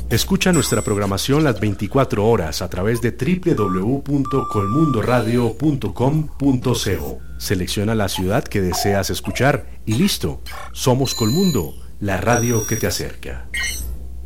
Escucha nuestra programación las 24 horas a través de www.colmundoradio.com.co. Selecciona la ciudad que deseas escuchar y listo. Somos Colmundo, la radio que te acerca.